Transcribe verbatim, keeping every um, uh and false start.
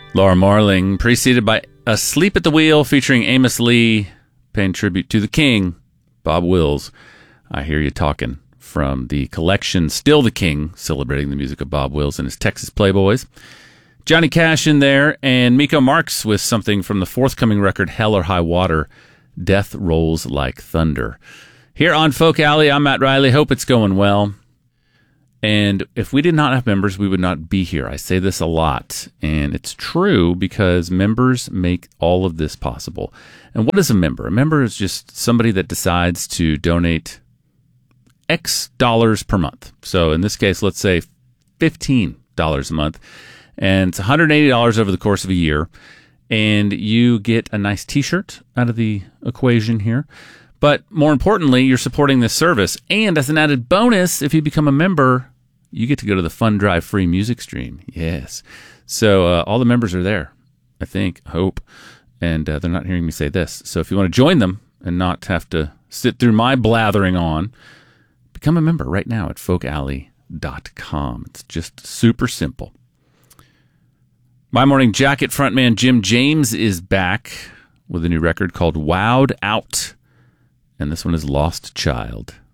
Laura Marling, preceded by Asleep at the Wheel featuring Amos Lee, paying tribute to the king, Bob Wills. I Hear You Talking, from the collection Still the King, celebrating the music of Bob Wills and his Texas Playboys. Johnny Cash in there, and Miko Marks with something from the forthcoming record Hell or High Water, Death Rolls Like Thunder. Here on Folk Alley, I'm Matt Riley. Hope it's going well. And if we did not have members, we would not be here. I say this a lot, and it's true because members make all of this possible. And what is a member? A member is just somebody that decides to donate X dollars per month. So in this case, let's say fifteen dollars a month, and it's one hundred eighty dollars over the course of a year, and you get a nice t-shirt out of the equation here. But more importantly, you're supporting this service. And as an added bonus, if you become a member, you get to go to the Fun Drive free music stream. Yes. So uh, all the members are there, I think, hope. And uh, they're not hearing me say this. So if you want to join them and not have to sit through my blathering on, become a member right now at folk alley dot com. It's just super simple. My Morning Jacket frontman Jim James is back with a new record called Wowed Out. And this one is Lost Child.